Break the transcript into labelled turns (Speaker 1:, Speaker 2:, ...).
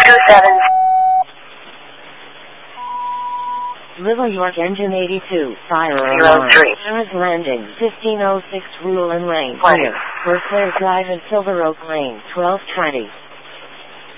Speaker 1: 27.
Speaker 2: Little York Engine 82, fire alarm.
Speaker 1: 03.
Speaker 2: Paris Landing, 1506 Rule and Lane.
Speaker 1: 20.
Speaker 2: Clear. Berkshire Drive and Silver Oak Lane, 1220.